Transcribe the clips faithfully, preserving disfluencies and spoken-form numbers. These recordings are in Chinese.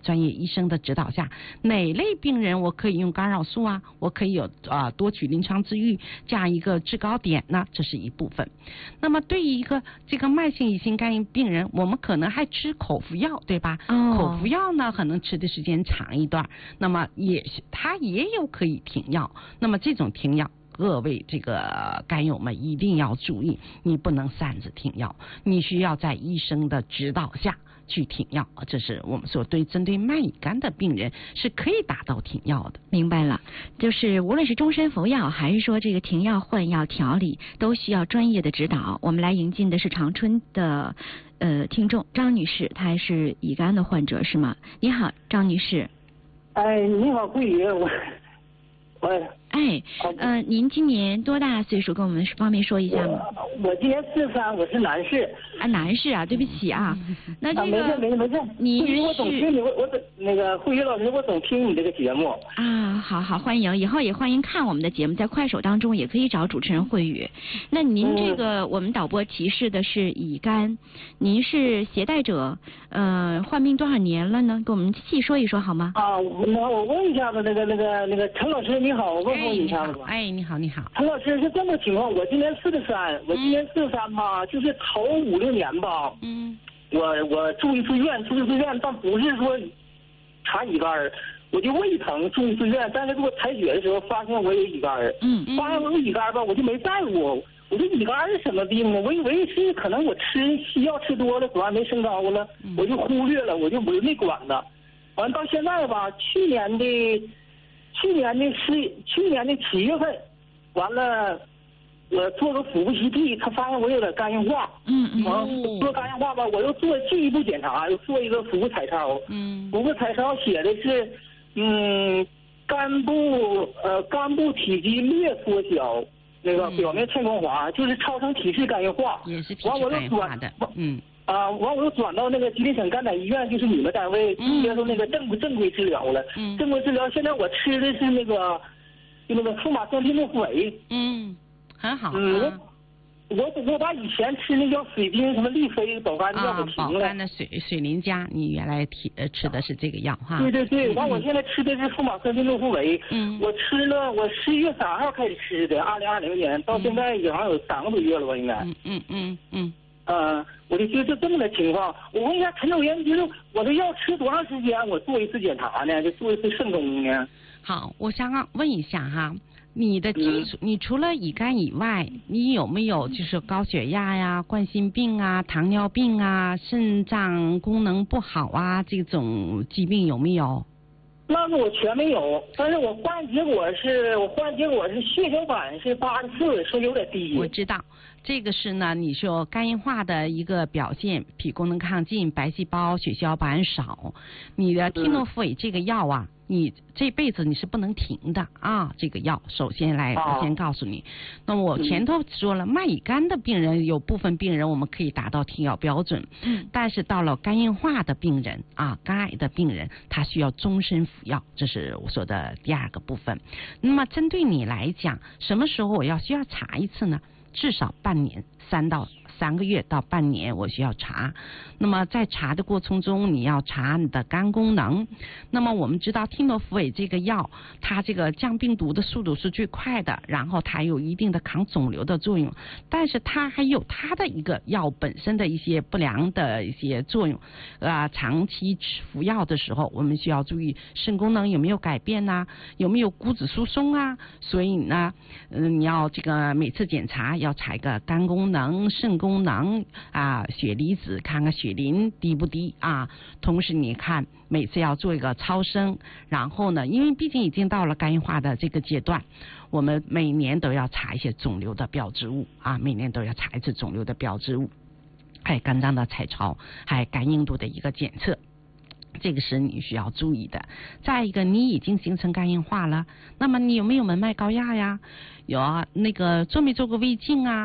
专业医生的指导下，哪类病人我可以用干扰素啊，我可以有啊、呃、多取临床治愈这样一个制高点呢，这是一部分。那么对于一个这个慢性乙型肝炎病人，我们可能还吃口服药，对吧？哦、口服药呢，可能吃的时间长一段，那么也是它也有可以停药。那么这种停药，各位这个肝友们一定要注意，你不能擅自停药，你需要在医生的指导下去停药，这是我们说对针对慢乙肝的病人是可以达到停药的。 明白了，就是无论是终身服药还是说这个停药换药调理，都需要专业的指导。我们来迎进的是长春的呃听众张女士，她是乙肝的患者是吗？你好，张女士。 哎，你好，慧宇，我我。 哎，呃，您今年多大岁数？跟我们方便说一下吗？ 我, 我今年四十三，我是男士。 啊，男士啊，对不起啊。那这个、 啊、没事没事没事。 您是我总听你，我我总那个慧宇老师，我总听你这个节目。 啊，好好欢迎，以后也欢迎看我们的节目，在快手当中也可以找主持人慧宇。那您这个、嗯、我们导播提示的是乙肝，您是携带者，呃，患病多少年了呢？给我们细说一说好吗？ 啊，那我问一下子，那个那个那个陈老师你好，我问。 哎，你好，哎，你好，你好， 陈老师是这么情况，我今年四十三，我今年四十三吧，就是头五六年吧，嗯，我我住一次院，住一次院，但不是说查乙肝，我就胃疼住一次院，但是给我采血的时候发现我有乙肝，嗯，发现我有乙肝吧，我就没在乎，我说乙肝是什么病呢？我以为是可能我吃西药吃多了，果然没升高了，我就忽略了，我就我就没管它，完到现在吧，去年的。去年的十，去年的七月份，完了，我做个腹部 C T， 他发现我有点肝硬化。嗯嗯。完做肝硬化吧，我又做进一步检查，又做一个腹部彩超。嗯。腹部彩超写的是，嗯，肝部呃肝部体积略缩小，那个表面欠光滑，就是超声体式肝硬化。 也是体式肝硬化的。嗯。 啊，完我又转到那个吉林省肝胆医院，就是你们单位接受那个正正规治疗了。嗯。正规治疗，现在我吃的是那个，就那个福马酸汀诺福韦。 嗯，很好。 嗯，我我我把以前吃那叫水晶什么利飞保肝的药给停了。 保肝的水水磷钾，你原来提呃吃的是这个药哈？ 对对对，完我现在吃的是福马酸汀诺福韦。嗯。我吃了，我十一月三号开始吃的，二零二零年到现在也好像有三个多月了吧，应该。 嗯嗯嗯嗯。 呃，我就觉得这么的情况，我问一下陈主任，就是我这药吃多长时间，我做一次检查呢？就做一次肾功呢？ 好，我想问一下哈，你的基础，嗯、你除了乙肝以外，你有没有就是高血压呀、冠心病啊、糖尿病啊、肾脏功能不好啊这种疾病有没有？ 那个我全没有，但是我换结果是我换结果是血小板是八十四，说有点低。 我知道，这个是呢，你说肝硬化的一个表现，脾功能亢进，白细胞、血小板少。你的替诺福韦这个药啊，你这辈子你是不能停的啊！这个药，首先来，我先告诉你。那么我前头说了，慢乙肝的病人有部分病人我们可以达到停药标准，嗯，但是到了肝硬化的病人啊，肝癌的病人，他需要终身服药，这是我说的第二个部分。那么针对你来讲，什么时候我要需要查一次呢？至少半年，三到三个月到半年，我需要查。那么在查的过程中，你要查你的肝功能。那么我们知道替诺福韦这个药，它这个降病毒的速度是最快的，然后它有一定的抗肿瘤的作用，但是它还有它的一个药本身的一些不良的一些作用。啊、呃，长期服药的时候，我们需要注意肾功能有没有改变呐、啊，有没有骨质疏松啊。所以呢，嗯、呃，你要这个每次检查要查一个肝功能、肾功能啊，血离子看看血磷低不低啊。同时你看每次要做一个超声，然后呢，因为毕竟已经到了肝硬化的这个阶段，我们每年都要查一些肿瘤的标志物啊，每年都要查一次肿瘤的标志物，还有肝脏的彩超，还有肝硬度的一个检测。这个是你需要注意的。再一个，你已经形成肝硬化了，那么你有没有门脉高压呀？有啊，那个做没做过胃镜啊？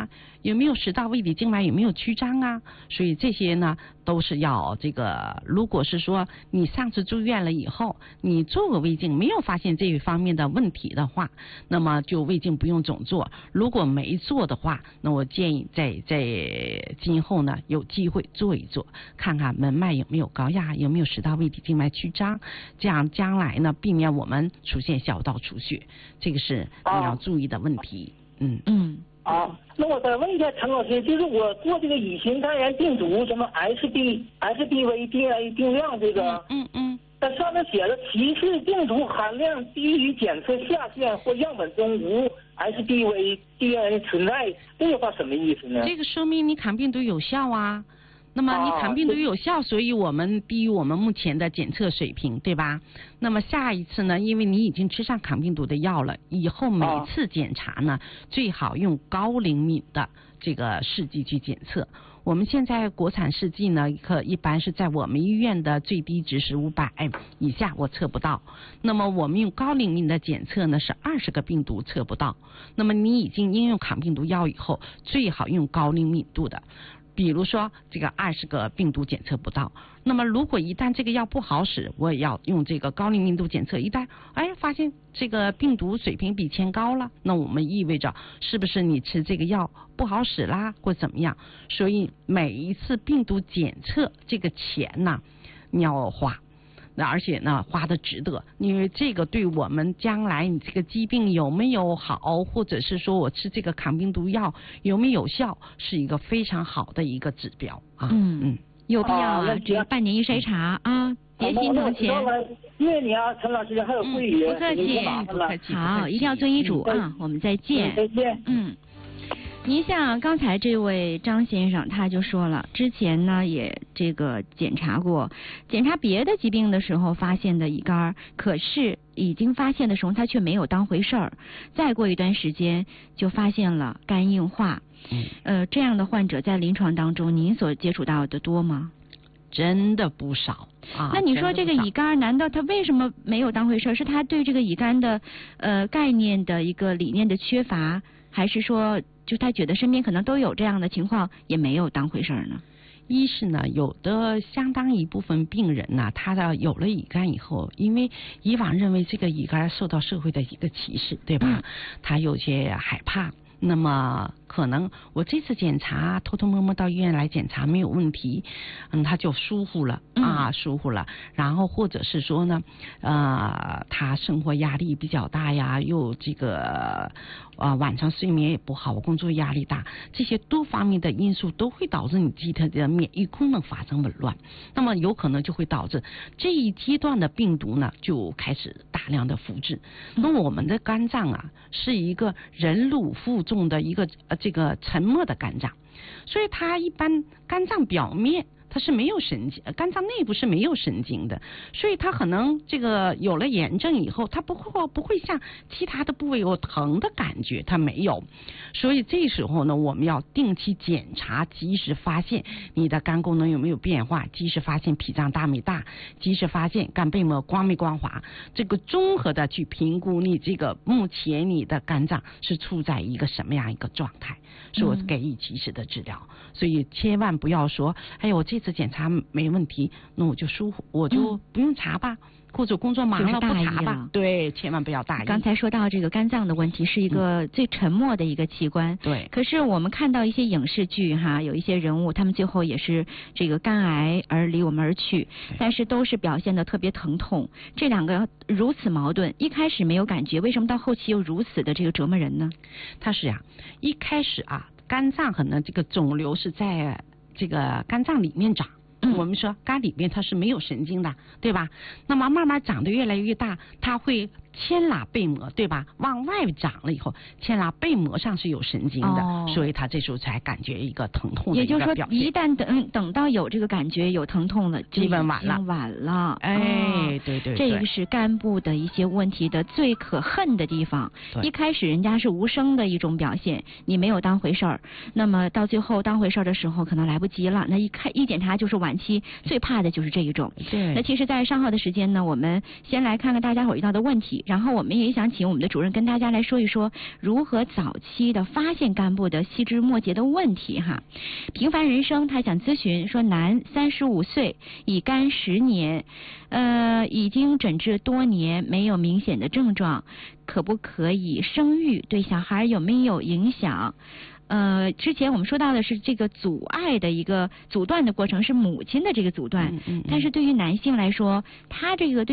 有没有食道、胃底静脉有没有曲张啊？所以这些呢都是要这个，如果是说你上次住院了以后，你做过胃镜没有发现这一方面的问题的话，那么就胃镜不用总做。如果没做的话，那我建议在在今后呢有机会做一做，看看门脉有没有高压，有没有食道、胃底静脉曲张，这样将来呢避免我们出现小道出血，这个是你要注意的问题。嗯嗯。 啊，那我再问一下陈老师，就是我做这个乙型肝炎病毒，什么 S B S B V D N A 定量这个， 嗯嗯， 它上面写着提示病毒含量低于检测下限或样本中无 S B V D N A 存在，这个话什么意思呢？ 这个说明你抗病毒有效啊。那么你抗病毒有效，所以我们低于我们目前的检测水平，对吧？那么下一次呢，因为你已经吃上抗病毒的药了，以后每次检查呢，最好用高灵敏的这个试剂去检测。我们现在国产试剂呢，可一般是在我们医院的最低值是五百以下，我测不到。那么我们用高灵敏的检测呢，是二十个病毒测不到。那么你已经应用抗病毒药以后，最好用高灵敏度的。比如说这个二十个病毒检测不到，那么如果一旦这个药不好使，我也要用这个高灵敏度检测，一旦哎发现这个病毒水平比前高了，那我们意味着是不是你吃这个药不好使啦，或怎么样？所以每一次病毒检测这个钱呢，你要花。那而且呢，花的值得，因为这个对我们将来你这个疾病有没有好，或者是说我吃这个抗病毒药有没有有效，是一个非常好的一个指标啊。 嗯嗯，有必要啊，这个半年一筛查啊，别心疼钱。 谢谢你啊，陈老师，还有慧宇， 不客气， 不客气，好，一定要遵医嘱啊。我们再见， 再见， 嗯。您像刚才这位张先生，他就说了，之前呢也这个检查过，检查别的疾病的时候发现的乙肝，可是已经发现的时候他却没有当回事儿，再过一段时间就发现了肝硬化。呃，这样的患者在临床当中，您所接触到的多吗？ 真的不少啊。 那你说这个乙肝，难道他为什么没有当回事儿？是他对这个乙肝的呃概念的一个理念的缺乏，还是说就他觉得身边可能都有这样的情况，也没有当回事儿呢？ 一是呢，有的相当一部分病人呢，他的有了乙肝以后，因为以往认为这个乙肝受到社会的一个歧视，对吧？嗯、他有些害怕。那么可能我这次检查偷偷摸摸到医院来检查没有问题，嗯，他就疏忽了啊，疏忽了。然后或者是说呢，呃，他生活压力比较大呀，又这个呃晚上睡眠也不好，工作压力大，这些多方面的因素都会导致你机体的免疫功能发生紊乱。那么有可能就会导致这一阶段的病毒呢就开始大量的复制。那我们的肝脏啊是一个忍辱负重的一个呃这个沉默的肝脏，所以它一般肝脏表面它是没有神经，肝脏内部是没有神经的，所以它可能这个有了炎症以后，它不会不会像其他的部位有疼的感觉，它没有。所以这时候呢，我们要定期检查，及时发现你的肝功能有没有变化，及时发现脾脏大没大，及时发现肝背膜光没光滑，这个综合的去评估你这个目前你的肝脏是处在一个什么样一个状态，所以我给予及时的治疗。嗯、所以千万不要说，哎呀，我这次检查没问题，那我就疏忽，我就不用查吧。嗯，或者工作忙了不查吧，对，千万不要大意。 刚才说到这个肝脏的问题，是一个最沉默的一个器官。 对。 可是我们看到一些影视剧哈，有一些人物，他们最后也是这个肝癌而离我们而去，但是都是表现得特别疼痛。这两个如此矛盾，一开始没有感觉，为什么到后期又如此的这个折磨人呢？ 它是呀、啊，一开始啊，肝脏可能这个肿瘤是在这个肝脏里面长。我们说肝里面它是没有神经的，对吧？那么慢慢长得越来越大，它会牵拉背膜，对吧？往外长了以后，牵拉背膜上是有神经的，哦、所以它这时候才感觉一个疼痛的一个表现。 也就是说，一旦等等到有这个感觉有疼痛了， 基本晚了， 晚了。 哎，哦、对, 对对， 这个是肝部的一些问题的最可恨的地方。一开始人家是无声的一种表现，你没有当回事儿，那么到最后当回事儿的时候，可能来不及了。那一看一检查就是晚期，最怕的就是这一种。 对。 那其实，在稍后的时间呢，我们先来看看大家伙遇到的问题。 然后我们也想请我们的主任跟大家来说一说如何早期的发现肝部的细枝末节的问题哈。平凡人生他想咨询说，男，三十五岁，乙肝十年，呃，已经诊治多年，没有明显的症状，可不可以生育？对小孩有没有影响？呃，之前我们说到的是这个阻碍的一个阻断的过程，是母亲的这个阻断， 嗯嗯嗯但是对于男性来说，他这个对